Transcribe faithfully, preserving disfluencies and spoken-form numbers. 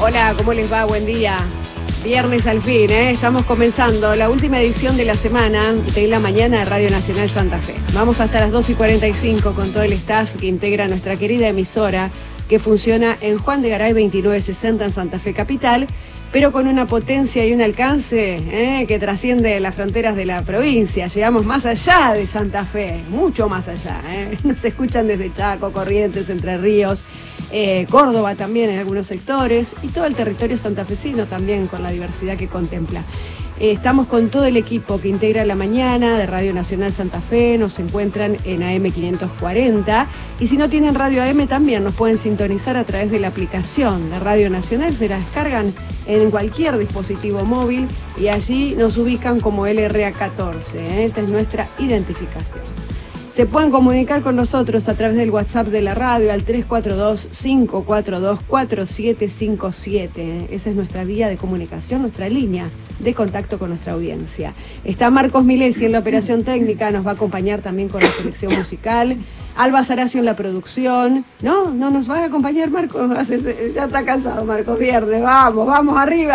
Hola, ¿cómo les va? Buen día. Viernes al fin, ¿eh? Estamos comenzando la última edición de la semana de la mañana de Radio Nacional Santa Fe. Vamos hasta las dos y cuarenta y cinco con todo el staff que integra nuestra querida emisora que funciona en Juan de Garay veintinueve sesenta en Santa Fe Capital, pero con una potencia y un alcance ¿eh? que trasciende las fronteras de la provincia. Llegamos más allá de Santa Fe, mucho más allá. ¿eh? Nos escuchan desde Chaco, Corrientes, Entre Ríos, eh, Córdoba también en algunos sectores y todo el territorio santafesino también con la diversidad que contempla. Eh, estamos con todo el equipo que integra la mañana de Radio Nacional Santa Fe, nos encuentran en A M quinientos cuarenta y si no tienen radio A M también nos pueden sintonizar a través de la aplicación de Radio Nacional, se la descargan en cualquier dispositivo móvil y allí nos ubican como L R A catorce, ¿eh? Esa es nuestra identificación. Se pueden comunicar con nosotros a través del WhatsApp de la radio al tres cuatro dos, cinco cuatro dos, cuatro siete cinco siete. Esa es nuestra vía de comunicación, nuestra línea de contacto con nuestra audiencia. Está Marcos Milesi en la operación técnica, nos va a acompañar también con la selección musical. Alba Saracio en la producción. ¿No? ¿No nos va a acompañar Marcos? Ya está cansado Marcos, viernes. Vamos, vamos arriba.